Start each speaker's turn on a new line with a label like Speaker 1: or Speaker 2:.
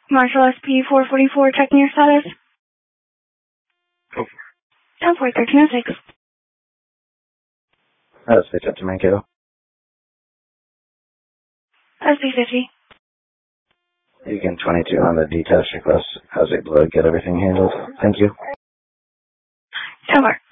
Speaker 1: Marshall SP 444, checking your status.
Speaker 2: Oh.
Speaker 1: 10-4, 1306.
Speaker 2: Switch up to Mankato.
Speaker 1: SB50.
Speaker 2: Beacon 22 on the detached request. How's it, Blood? Get everything handled? Thank you.
Speaker 1: 10-4.